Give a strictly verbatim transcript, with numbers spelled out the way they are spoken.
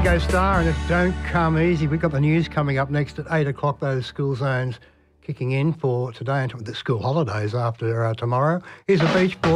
Go Star and it don't come easy. We've got the news coming up next at eight o'clock, those school zones kicking in for today until the school holidays after uh, tomorrow. Here's a Beach Boy.